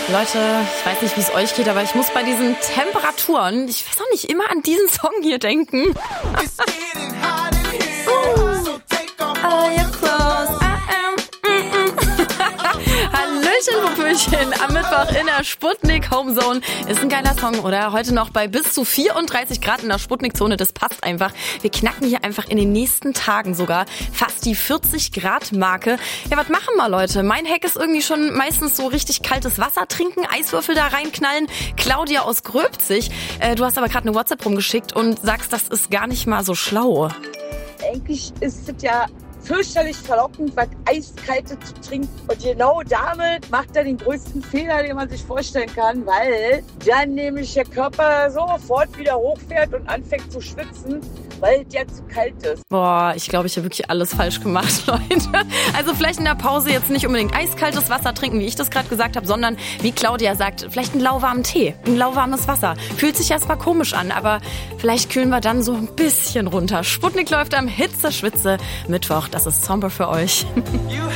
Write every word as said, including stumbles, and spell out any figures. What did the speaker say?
Leute, ich weiß nicht, wie es euch geht, aber ich muss bei diesen Temperaturen, ich weiß auch nicht, immer an diesen Song hier denken. Hallöchen, Popöchen, am Mittwoch in der Sputnik Homezone. Ist ein geiler Song, oder? Heute noch bei bis zu vierunddreißig Grad in der Sputnik-Zone, das passt einfach. Wir knacken hier einfach in den nächsten Tagen sogar fast die vierzig Grad Marke. Ja, was machen wir, Leute? Mein Hack ist irgendwie schon meistens so richtig kaltes Wasser trinken, Eiswürfel da reinknallen. Claudia aus Gröbzig, äh, du hast aber gerade eine WhatsApp rumgeschickt und sagst, das ist gar nicht mal so schlau. Eigentlich ist es ja fürchterlich verlockend, was Eiskaltes zu trinken. Und genau damit macht er den größten Fehler, den man sich vorstellen kann, weil dann nämlich der Körper sofort wieder hochfährt und anfängt zu schwitzen, weil der zu kalt ist. Boah, ich glaube, ich habe wirklich alles falsch gemacht, Leute. Also vielleicht in der Pause jetzt nicht unbedingt eiskaltes Wasser trinken, wie ich das gerade gesagt habe, sondern wie Claudia sagt, vielleicht einen lauwarmen Tee, ein lauwarmes Wasser. Fühlt sich erstmal komisch an, aber vielleicht kühlen wir dann so ein bisschen runter. Sputnik läuft am Hitze-Schwitze Mittwoch. Das ist Somber für euch.